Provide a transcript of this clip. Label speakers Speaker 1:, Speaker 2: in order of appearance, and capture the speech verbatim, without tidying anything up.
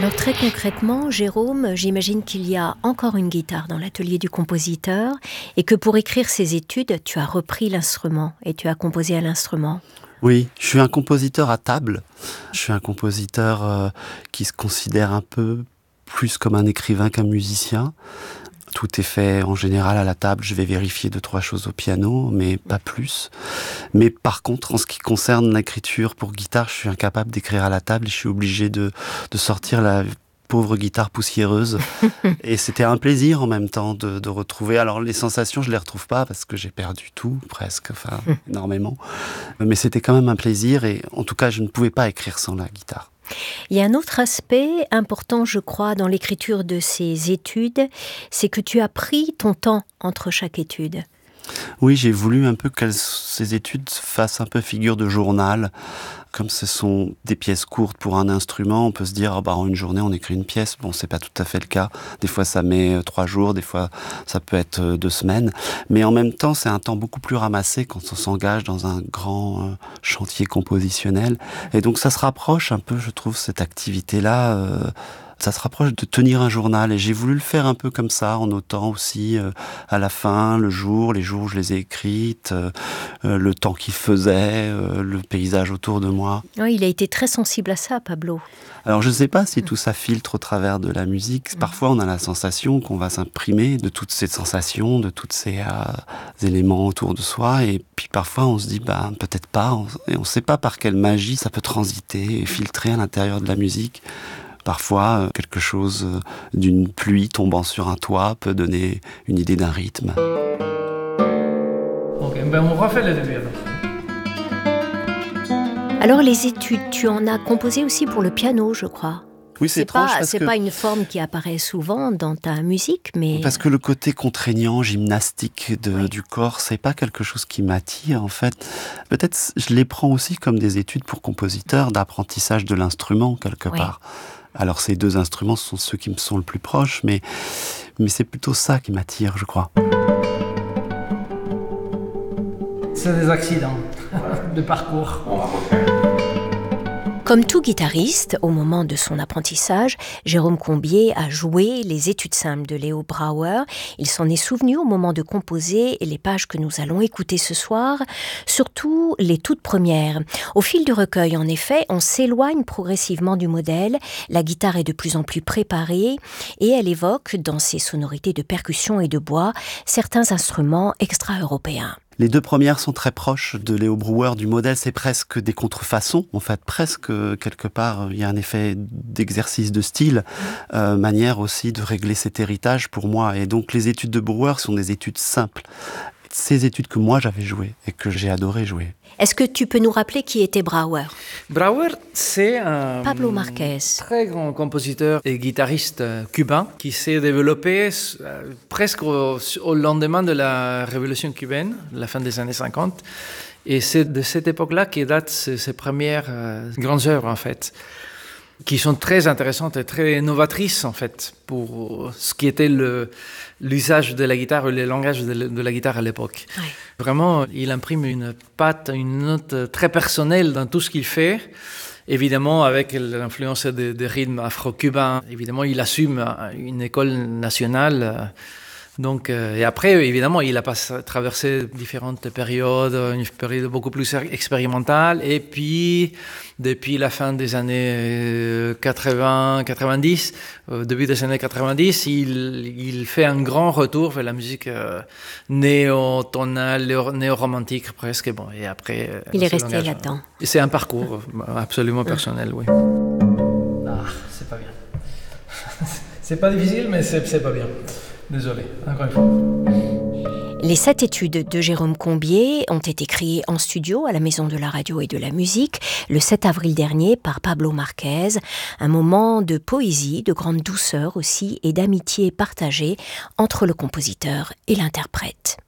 Speaker 1: Alors très concrètement, Jérôme, j'imagine qu'il y a encore une guitare dans l'atelier du compositeur et que pour écrire ces études, tu as repris l'instrument et tu as composé à l'instrument.
Speaker 2: Oui, je suis un compositeur à table. Je suis un compositeur euh, qui se considère un peu plus comme un écrivain qu'un musicien. Tout est fait en général à la table. Je vais vérifier deux, trois choses au piano, mais pas plus. Mais par contre, en ce qui concerne l'écriture pour guitare, je suis incapable d'écrire à la table et je suis obligé de, de sortir la pauvre guitare poussiéreuse. Et c'était un plaisir en même temps de, de retrouver. Alors les sensations, je les retrouve pas parce que j'ai perdu tout, presque, enfin énormément. Mais c'était quand même un plaisir et en tout cas, je ne pouvais pas écrire sans la guitare.
Speaker 1: Il y a un autre aspect important, je crois, dans l'écriture de ces études, c'est que tu as pris ton temps entre chaque étude.
Speaker 2: Oui, j'ai voulu un peu que ces études fassent un peu figure de journal. Comme ce sont des pièces courtes pour un instrument, on peut se dire, oh bah, en une journée, on écrit une pièce. Bon, c'est pas tout à fait le cas. Des fois, ça met trois jours, des fois, ça peut être deux semaines. Mais en même temps, c'est un temps beaucoup plus ramassé quand on s'engage dans un grand euh, chantier compositionnel. Et donc, ça se rapproche un peu, je trouve, cette activité-là, euh, ça se rapproche de tenir un journal et j'ai voulu le faire un peu comme ça, en notant aussi euh, à la fin, le jour, les jours où je les ai écrites, euh, euh, le temps qu'il faisait, euh, le paysage autour de moi.
Speaker 1: Oui, il a été très sensible à ça, Pablo.
Speaker 2: Alors je ne sais pas si tout ça filtre au travers de la musique. Parfois on a la sensation qu'on va s'imprimer de toutes ces sensations, de tous ces euh, éléments autour de soi et puis parfois on se dit bah, peut-être pas, on, et on ne sait pas par quelle magie ça peut transiter et filtrer à l'intérieur de la musique. Parfois, quelque chose d'une pluie tombant sur un toit peut donner une idée d'un rythme.
Speaker 3: Ok, ben on refait le début alors.
Speaker 1: Alors les études, tu en as composé aussi pour le piano, je crois.
Speaker 2: Oui, c'est,
Speaker 1: c'est
Speaker 2: étrange
Speaker 1: pas,
Speaker 2: parce
Speaker 1: c'est
Speaker 2: que...
Speaker 1: pas une forme qui apparaît souvent dans ta musique, mais...
Speaker 2: Parce que le côté contraignant, gymnastique de,
Speaker 1: oui.
Speaker 2: du corps, c'est pas quelque chose qui m'attire, en fait. Peut-être je les prends aussi comme des études pour compositeurs, d'apprentissage de l'instrument, quelque
Speaker 1: oui.
Speaker 2: part. Alors ces deux instruments sont ceux qui me sont le plus proches, mais, mais c'est plutôt ça qui m'attire, je crois.
Speaker 3: C'est des accidents de parcours.
Speaker 1: Comme tout guitariste, au moment de son apprentissage, Jérôme Combier a joué les études simples de Léo Brouwer. Il s'en est souvenu au moment de composer les pages que nous allons écouter ce soir, surtout les toutes premières. Au fil du recueil, en effet, on s'éloigne progressivement du modèle. La guitare est de plus en plus préparée et elle évoque, dans ses sonorités de percussion et de bois, certains instruments extra-européens.
Speaker 2: Les deux premières sont très proches de Léo Brouwer, du modèle, c'est presque des contrefaçons, en fait, presque, quelque part, il y a un effet d'exercice de style, euh, manière aussi de régler cet héritage pour moi. Et donc les études de Brouwer sont des études simples, ces études que moi j'avais jouées et que j'ai adoré jouer.
Speaker 1: Est-ce que tu peux nous rappeler qui était Brouwer ?
Speaker 3: Brouwer, c'est un
Speaker 1: Pablo Marquez.
Speaker 3: Très grand compositeur et guitariste cubain qui s'est développé presque au, au lendemain de la révolution cubaine, la fin des années cinquante. Et c'est de cette époque-là que datent ses, ses premières euh, grandes œuvres, en fait, qui sont très intéressantes et très novatrices, en fait, pour ce qui était le, l'usage de la guitare, le langage de, de la guitare à l'époque.
Speaker 1: Ouais.
Speaker 3: Vraiment, il imprime une patte, une note très personnelle dans tout ce qu'il fait. Évidemment, avec l'influence des de rythmes afro-cubains, évidemment, il assume une école nationale. Donc, euh, et après, évidemment, il a pas traversé différentes périodes, une période beaucoup plus expérimentale. Et puis, depuis la fin des années quatre-vingts quatre-vingt-dix, euh, début des années quatre-vingt-dix, il, il fait un grand retour vers la musique euh, néo-tonale, néo-romantique presque. Bon, et après, euh,
Speaker 1: il est resté là-dedans.
Speaker 3: Et c'est un parcours absolument personnel, oui. Ah, c'est pas bien. C'est pas difficile, mais c'est, c'est pas bien. Désolé, encore une fois.
Speaker 1: Les sept études de Jérôme Combier ont été créées en studio à la Maison de la Radio et de la Musique le sept avril dernier par Pablo Marquez. Un moment de poésie, de grande douceur aussi et d'amitié partagée entre le compositeur et l'interprète.